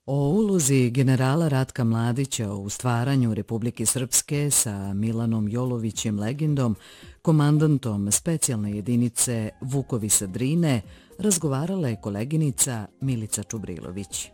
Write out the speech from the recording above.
O ulozi generala Ratka Mladića u stvaranju Republike Srpske sa Milanom Jolovićem legendom, komandantom specijalne jedinice Vukovi sa Drine, razgovarala je koleginica Milica Čubrilović.